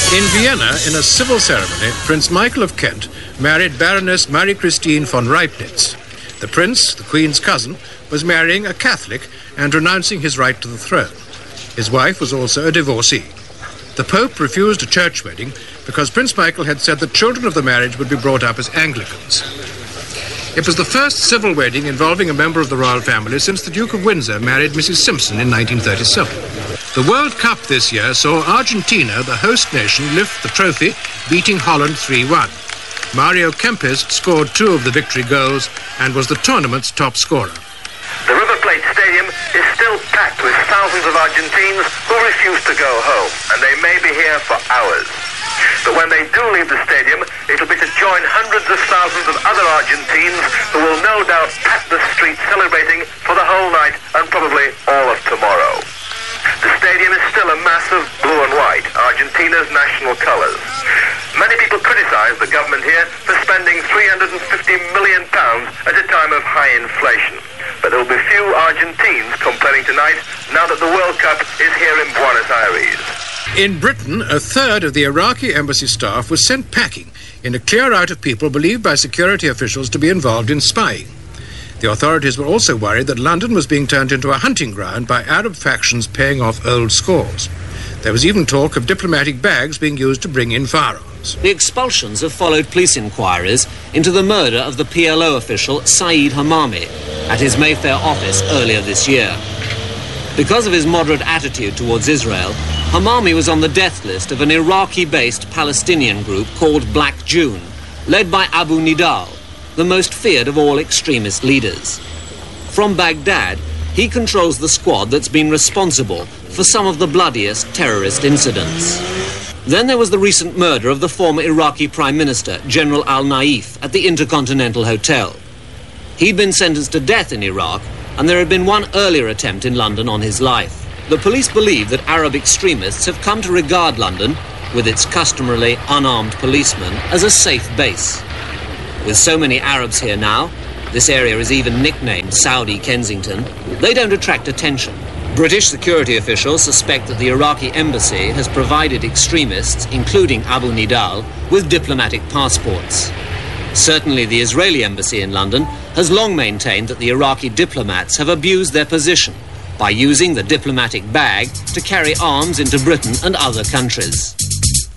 In Vienna, in a civil ceremony, Prince Michael of Kent married Baroness Marie-Christine von Reibnitz. The prince, the Queen's cousin, was marrying a Catholic and renouncing his right to the throne. His wife was also a divorcee. The Pope refused a church wedding because Prince Michael had said that children of the marriage would be brought up as Anglicans. It was the first civil wedding involving a member of the royal family since the Duke of Windsor married Mrs. Simpson in 1937. The World Cup this year saw Argentina, the host nation, lift the trophy, beating Holland 3-1. Mario Kempes scored 2 of the victory goals and was the tournament's top scorer. The River Plate Stadium is still packed with thousands of Argentines who refuse to go home, and they may be here for hours. But when they do leave the stadium, it'll be to join hundreds of thousands of other Argentines who will no doubt pack the streets celebrating for the whole night and probably all of tomorrow. The stadium is still a mass of blue and white, Argentina's national colours. Many people criticise the government here for spending £350 million at a time of high inflation. But there will be few Argentines complaining tonight now that the World Cup is here in Buenos Aires. In Britain, a third of the Iraqi embassy staff was sent packing in a clear-out of people believed by security officials to be involved in spying. The authorities were also worried that London was being turned into a hunting ground by Arab factions paying off old scores. There was even talk of diplomatic bags being used to bring in firearms. The expulsions have followed police inquiries into the murder of the PLO official Saeed Hamami at his Mayfair office earlier this year. Because of his moderate attitude towards Israel, Hamami was on the death list of an Iraqi-based Palestinian group called Black June, led by Abu Nidal, the most feared of all extremist leaders. From Baghdad, he controls the squad that's been responsible for some of the bloodiest terrorist incidents. Then there was the recent murder of the former Iraqi Prime Minister, General al-Naif, at the Intercontinental Hotel. He'd been sentenced to death in Iraq, and there had been one earlier attempt in London on his life. The police believe that Arab extremists have come to regard London, with its customarily unarmed policemen, as a safe base. With so many Arabs here now, this area is even nicknamed Saudi Kensington, they don't attract attention. British security officials suspect that the Iraqi embassy has provided extremists, including Abu Nidal, with diplomatic passports. Certainly the Israeli embassy in London has long maintained that the Iraqi diplomats have abused their position by using the diplomatic bag to carry arms into Britain and other countries.